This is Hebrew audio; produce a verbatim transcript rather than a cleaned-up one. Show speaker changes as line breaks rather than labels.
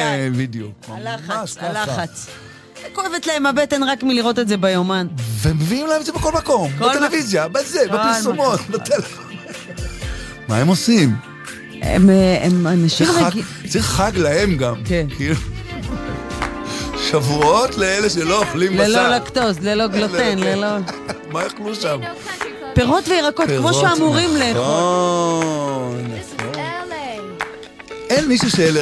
בדיוק.
הלחץ, הלחץ. כואבת להם הבטן רק מלראות את זה ביומן.
ומביאים להם את זה בכל מקום, בטלוויזיה, בזה, בפרסומות, בטלפון. מה הם עושים?
הם אנשים רגילים.
צריך חג להם גם.
כן.
שבועות לאלה שלא אוכלים בשר.
ללא לקטוז, ללא גלוטן, ללא...
מה יאכלו שם?
פירות וירקות, כמו שאמורים לאכול.
אין מישהו שאלה